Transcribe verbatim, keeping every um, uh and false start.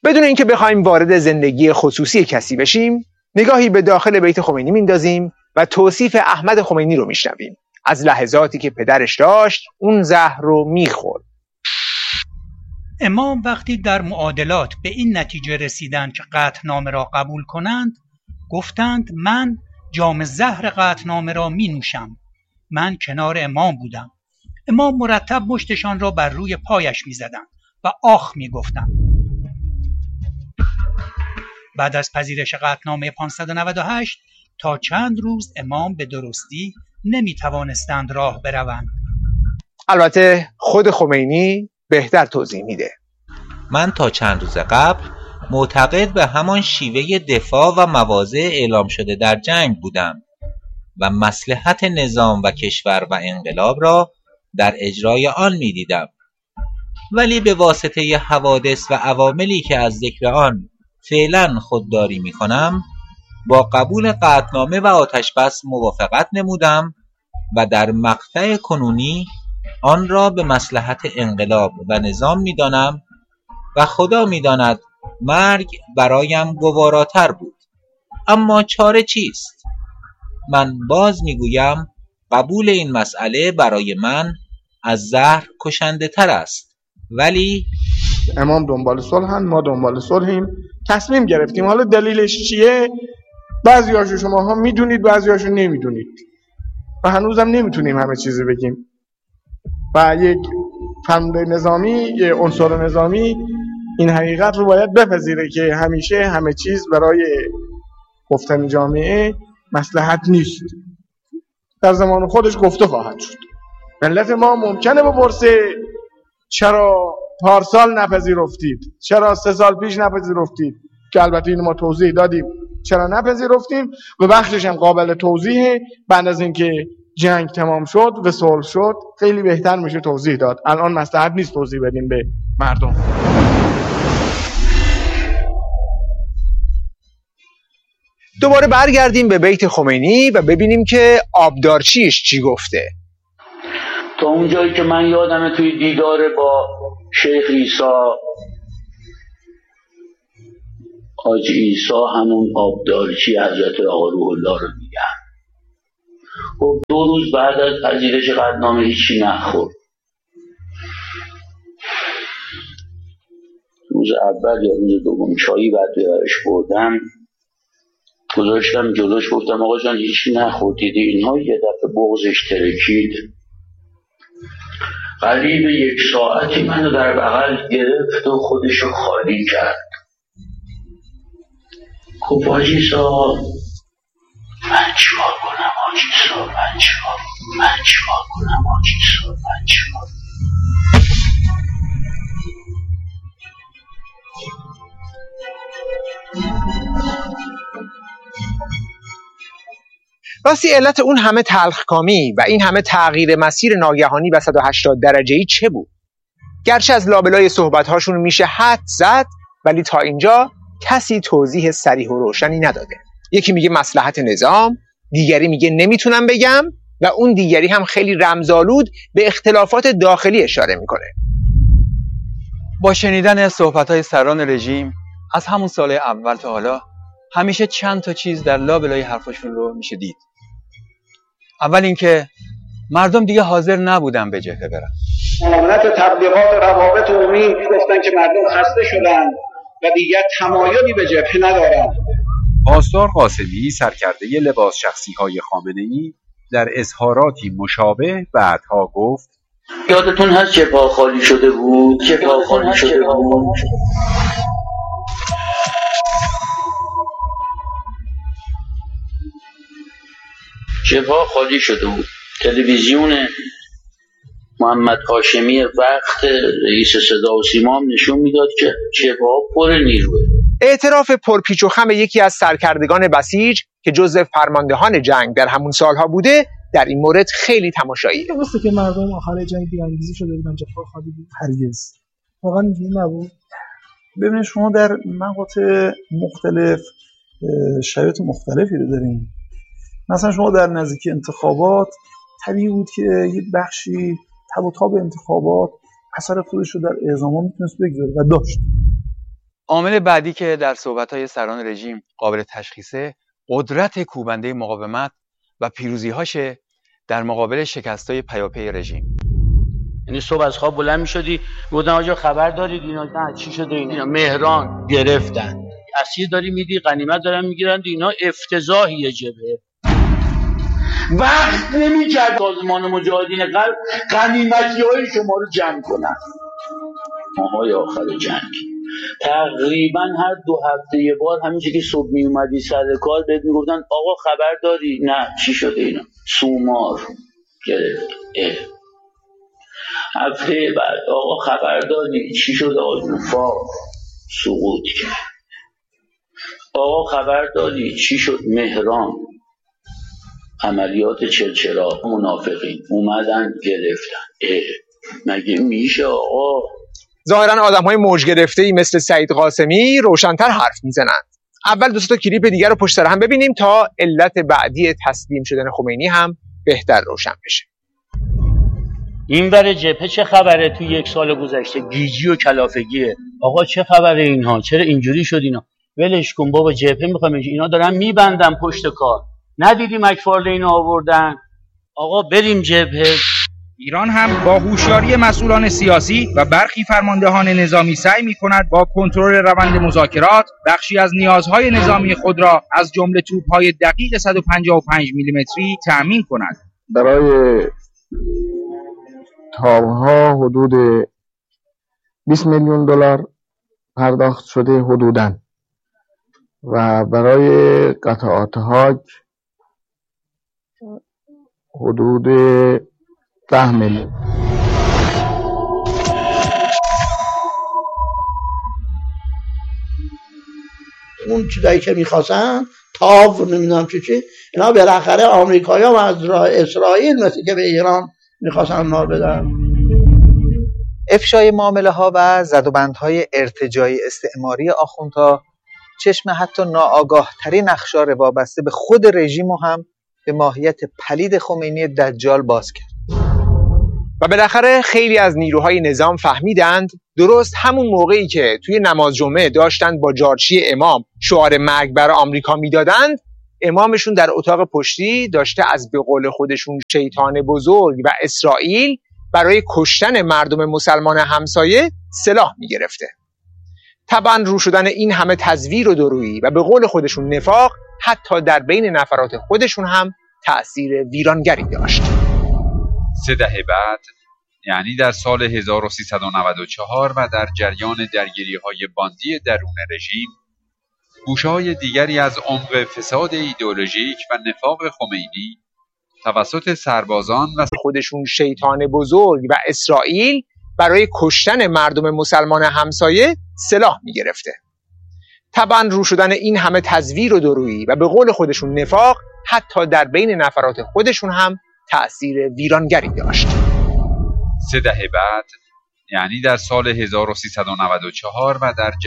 بدون اینکه بخوایم وارد زندگی خصوصی کسی بشیم، نگاهی به داخل بیت خمینی میندازیم و توصیف احمد خمینی رو میشنویم از لحظاتی که پدرش داشت اون زهر رو میخورد. امام وقتی در معادلات به این نتیجه رسیدند که قطعنامه را قبول کنند، گفتند من جام زهر قطعنامه را می نوشم. من کنار امام بودم. امام مرتب مشتشان را بر روی پایش می زدند و آخ می گفتند. بعد از پذیرش قطعنامه پانصد و نود و هشت تا چند روز امام به درستی نمی توانستند راه بروند. البته خود خمینی بهتر توضیح میده. من تا چند روز قبل معتقد به همان شیوه دفاع و مواضع اعلام شده در جنگ بودم و مصلحت نظام و کشور و انقلاب را در اجرای آن می دیدم. ولی به واسطه حوادث و عواملی که از ذکر آن فعلا خودداری می کنم، با قبول قطعنامه و آتشبس موافقت نمودم و در مقطع کنونی آن را به مصلحت انقلاب و نظام می دانم و خدا می داند مرگ برایم گواراتر بود. اما چاره چیست؟ من باز می گویم قبول این مسئله برای من از زهر کشنده تر است. ولی امام دنبال صلحن، ما دنبال صلحیم، تصمیم گرفتیم. حالا دلیلش چیه؟ بعضی هاشو شما ها میدونید، بعضی هاشو نمیدونید و هنوزم نمیتونیم همه چیزی بگیم. و یک فرمانده نظامی، یک عنصر نظامی این حقیقت رو باید بپذیره که همیشه همه چیز برای گفتن جامعه مصلحت نیست. در زمان خودش گفته خواهد شد. ملت ما ممکنه بپرسه چرا پارسال نپذیرفتید؟ چرا سه سال پیش نپذیرفتید؟ که البته این ما توضیح دادیم چرا نپذیرفتیم و بخشش هم قابل توضیحه. بعد از اینکه جنگ تمام شد و صلح شد خیلی بهتر میشه توضیح داد. الان مصلحت نیست توضیح بدیم به مردم. دوباره برگردیم به بیت خمینی و ببینیم که آبدارچیش چی گفته. تا اونجایی که من یادمه توی دیدار با شیخ عیسی، حاجی عیسی همون آبدارچی حضرت آقا روح الله رو میگن. خب دو روز بعد از پذیرش قطعنامه هیچی نخورد. روز اول یا روز دوم چایی بعد بیارش بردم، گذاشتم جلوش، گفتم آقا جان هیچی نخوردید؟ اینها یه دفعه بغضش ترکید، قریب یک ساعتی منو در بغل گرفت و خودشو خالی کرد. خب حاجی صاحب من چیکار کنم؟ حاجی صاحب من چیکار من چیکار کنم؟ حاجی صاحب من چیکار؟ راستی علت اون همه تلخکامی و این همه تغییر مسیر ناگهانی و صد و هشتاد درجه‌ای چه بود؟ گرچه از لابلای صحبت‌هاشون میشه حد زد، ولی تا اینجا کسی توضیح صریح و روشنی نداده. یکی میگه مصلحت نظام، دیگری میگه نمیتونم بگم و اون دیگری هم خیلی رمزآلود به اختلافات داخلی اشاره میکنه. با شنیدن صحبت‌های سران رژیم از همون سال اول تا حالا همیشه چند تا چیز در لابلای حرفشون رو میشه دید. اول اینکه مردم دیگه حاضر نبودن به جبهه برن. معاونت تبلیغات روابط عمومی گفتن که مردم خسته شدن و دیگر تمایلی به جبهه ندارن. پاسدار قاسمی سرکرده لباس شخصی های خامنه‌ای در اظهاراتی مشابه بعدها گفت یادتون هست جبهه خالی شده بود؟ جبهه خالی شده بود. جبهه خالی شده بود. تلویزیون محمد هاشمی وقت رئیس صدا و سیما هم نشون میداد که جبهه پر نیروه. اعتراف پرپیچ و خم یکی از سرکردگان بسیج که جزء فرماندهان جنگ در همون سالها بوده در این مورد خیلی تماشاییه. درسته که مردم آخر جنگ بی‌انگیزه شده بودن، جبهه خالی بود. هرگز واقعا اینجوری نبود. ببینید شما در مقاطع مختلف شرایط مختلفی رو دارین. مثلا شما در نزدیکی انتخابات طبیعی بود که یه بخشی تب و تاب انتخابات اثر خودش رو در اعزام‌ها میتونست بگذاره و داشت. عامل بعدی که در صحبت‌های سران رژیم قابل تشخیصه قدرت کوبنده مقاومت و پیروزی‌هاشه در مقابل شکست‌های پیاپی رژیم. یعنی صبح از خواب بلند می‌شدی گفتن آقا خبر دارید اینا نه چی شده اینا مهران گرفتن اسیر داری میدی غنیمت دارن میگیرن اینا افتضاحیه جبهه وقت نمی‌کرد سازمان مجاهدین غرب غنیمتی‌های شما رو جمع کنن. ماهای آخر جنگ تقریبا هر دو هفته یه بار همین که صبح می اومدی سر کار بهت میگفتن آقا خبر داری؟ نه چی شده اینا؟ سومار گرفت. هفته بعد آقا خبر داری؟ چی شده؟ آزوفا سقوط کرد. آقا خبر داری؟ چی شد؟ مهران عملیات چلچراغ منافقین اومدن گرفتن. اه مگه میشه آقا؟ ظاهرا آدم‌های موج گرفته‌ای مثل سعید قاسمی روشن‌تر حرف میزنند. اول دو تا کلیپ دیگر رو پشت سر هم ببینیم تا علت بعدی تسلیم شدن خمینی هم بهتر روشن بشه. این بره جبهه چه خبره توی یک سال گذشته؟ گیجی و کلافگیه. آقا چه خبره اینها؟ چرا اینجوری شد اینا؟ ولش کن بابا جبهه میخوام اینا دارن میبندن پشت کار. ندیدی مکفارل اینو آوردن؟ آقا بریم جبهه. ایران هم با هوشیاری مسئولان سیاسی و برخی فرماندهان نظامی سعی می‌کند با کنترل روند مذاکرات بخشی از نیازهای نظامی خود را از جمله توپ‌های دقیق صد و پنجاه و پنج میلیمتری تأمین کند. برای تاوها حدود بیست میلیون دلار پرداخت شده حدوداً و برای قطعات هاج حدود ده میلیون. اون چیزایی که میخواستن تاو نمیدونم چی چی اینا بالاخره آمریکایی‌ها و از اسرائیل مثل که به ایران میخواستن مال بدن. افشای معامله ها و زدوبندهای ارتجاعی استعماری آخوندها چشم حتی ناآگاه ترین اخشار وابسته به خود رژیم هم به ماهیت پلید خمینی دجال باز کرد. و بالاخره خیلی از نیروهای نظام فهمیدند درست همون موقعی که توی نماز جمعه داشتند با جارچی امام شعار مرگ بر آمریکا میدادند، امامشون در اتاق پشتی داشته از به قول خودشون شیطان بزرگ و اسرائیل برای کشتن مردم مسلمان همسایه سلاح میگرفته. طبعا رو شدن این همه تزویر و درویی و به قول خودشون نفاق حتی در بین نفرات خودشون هم تأثیر ویرانگری داشت. سه دهه بعد، یعنی در سال هزار و سیصد و نود و چهار و در جریان درگیری‌های باندی درون رژیم، گوشه‌های دیگری از عمق فساد ایدئولوژیک و نفاق خمینی توسط سربازان و خودشون شیطان بزرگ و اسرائیل برای کشتن مردم مسلمان همسایه سلاح می‌گرفته. طبعا رو شدن این همه تزویر و درویی و به قول خودشون نفاق حتی در بین نفرات خودشون هم تأثیر ویرانگری داشت. سه دهه بعد، یعنی در سال هزار و سیصد و نود و چهار و در